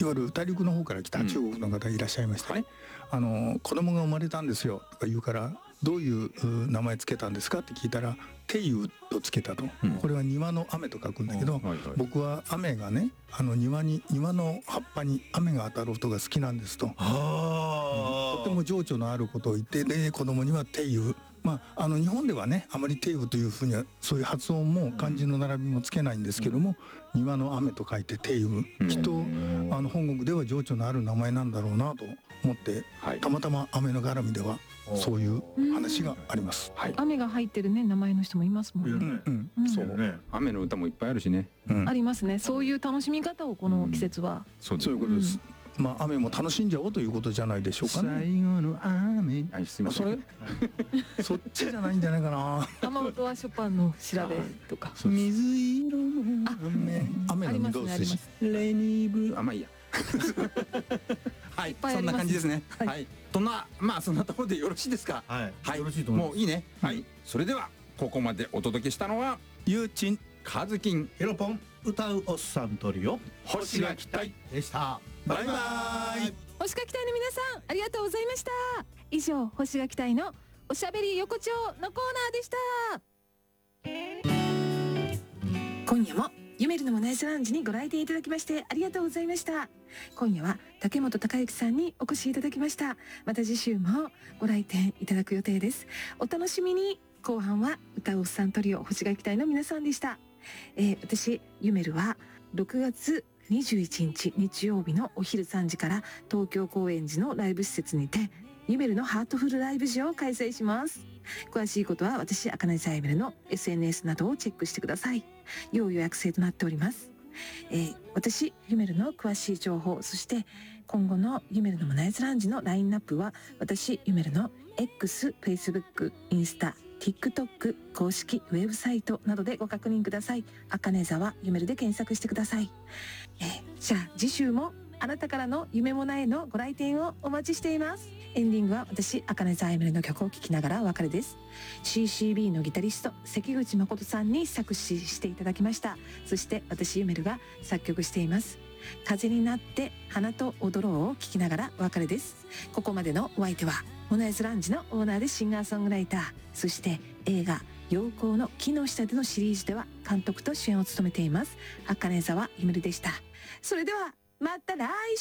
夜大陸の方から来た中国の方いらっしゃいましてね、子供が生まれたんですよとか言うから、どういう名前つけたんですかって聞いたら、テイウとつけたと、これは庭の雨と書くんだけど、僕は雨がね、庭の葉っぱに雨が当たる音が好きなんですと、とても情緒のあることを言って、で子供にはテイウ、日本ではねあまりテイウというふうにはそういう発音も漢字の並びもつけないんですけども、庭の雨と書いてテイウ、きっと本国では情緒のある名前なんだろうなと思って、たまたま雨の絡みではそういう話があります。 雨が入ってるね名前の人もいますもんね。 そうね、雨の歌もいっぱいあるしね、 ありますね。そういう楽しみ方をこの季節は、 そういうことです。雨も楽しんじゃおうということじゃないでしょうかね。 最後の雨、すみません、 そっちじゃないんじゃないかな。 雨音はショパンの調べとか、 水色の雨の御堂筋、 レニーブルー、いいやはい、そんな感じですね。はい、そんなところでよろしいですか。はい、よろしいと思います。もういいね。はい、それではここまでお届けしたのはゆうちん、 かずきん、 ヘロポン、歌うおっさんトリオ、 星が来たいでした。 バイバイ。 星が来たいの皆さんありがとうございました。以上、星が来たいのおしゃべり横丁のコーナーでした。今夜もユメルのモナイスラウンジにご来店いただきましてありがとうございました。今夜は竹本孝之さんにお越しいただきました。また次週もご来店いただく予定です。お楽しみに。後半は歌うおっさんトリオ、星が来たいの皆さんでした。私ユメルは6月21日日曜日のお昼3時から東京高円寺のライブ施設にてユメルのハートフルライブジを開催します。詳しいことは私茜さゆめるの SNS などをチェックしてください。要予約制となっております。私ユメルの詳しい情報、そして今後のユメルのモナイズラウンジのラインナップは私ユメルの X、Facebook、インスタ、TikTok 公式ウェブサイトなどでご確認ください。茜沢ゆめるで検索してください。じゃあ次週もあなたからの夢もないのご来店をお待ちしています。エンディングは私茜沢ゆめるの曲を聴きながらお別れです。 CCB のギタリスト関口誠さんに作詞していただきました。そして私ゆめるが作曲しています。風になって花と踊ろうを聴きながらお別れです。ここまでのお相手はモナイズラウンジのオーナーでシンガーソングライター、そして映画陽光の木の下でのシリーズでは監督と主演を務めています茜沢ゆめるでした。それではまた来週。